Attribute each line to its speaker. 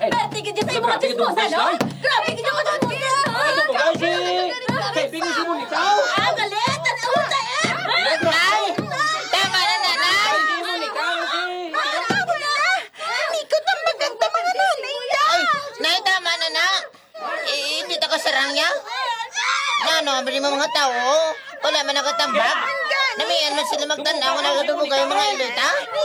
Speaker 1: Tigil dyan sa imo ka chismosa, no? Grabe, tigil dyan ka chismosa!
Speaker 2: Ito po guys, kaibigan si Monikaw.
Speaker 1: Galit! Ano ba
Speaker 3: Nay! Tama na, nanay!
Speaker 2: Si Monikaw,
Speaker 1: Ikot ang maganda mga nanay niya!
Speaker 3: Ay, nay, tama na na! Hindi ta kasarang niya? Ano, bali mo mga tao? Wala man nakatambag? Namiyan man sila magtanaw na nagdubog kayo mga ilita?